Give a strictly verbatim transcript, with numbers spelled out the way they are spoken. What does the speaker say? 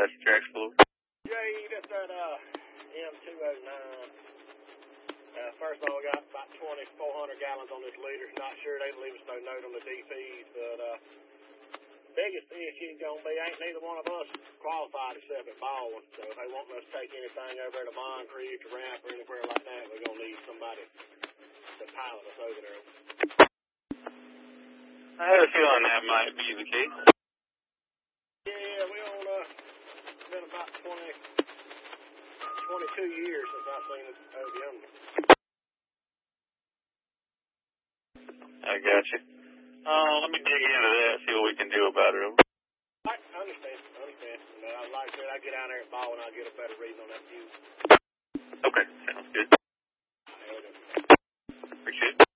Apache Trax Floor. Jade, that's that uh, M two oh nine. Uh, first of all, we got about twenty-four hundred gallons on this liter. Not sure they leave us no note on the D Ps, but uh, biggest issue going to be ain't neither one of us qualified except at Baldwin. So if they want us to take anything over at the Bond Creek or ramp or anywhere like that, we're going to need somebody to pilot us over there. I had a feeling that might be the case. Yeah, we on, uh, it's been about twenty, twenty-two years since I've seen it over yonder. I got you. Uh, let me dig into that, see what we can do about it. I understand, I understand. Uh, like I said, I get out there at Baldwin, I'll get a better reading on that view. Okay, sounds good. I Appreciate it.